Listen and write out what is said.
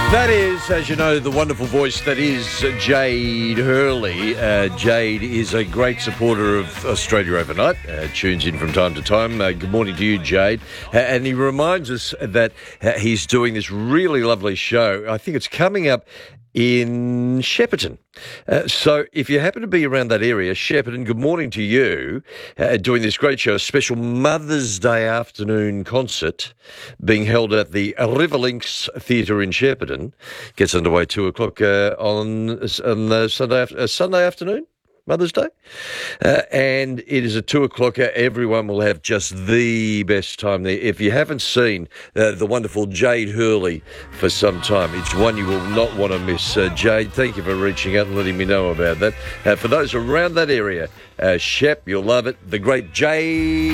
That is, as you know, the wonderful voice that is Jade Hurley. Jade is a great supporter of Australia Overnight, tunes in from time to time. Good morning to you, Jade. And he reminds us that he's doing this really lovely show. I think it's coming up in Shepparton. So if you happen to be around that area, Shepparton, good morning to you, doing this great show, a special Mother's Day afternoon concert being held at the Riverlinks Theatre in Shepparton. Gets underway 2 o'clock on Sunday afternoon. Mother's Day. And it is at 2 o'clock. Everyone will have just the best time there. If you haven't seen the wonderful Jade Hurley for some time, it's one you will not want to miss. Jade, thank you for reaching out and letting me know about that. For those around that area, Shep, you'll love it. The great Jade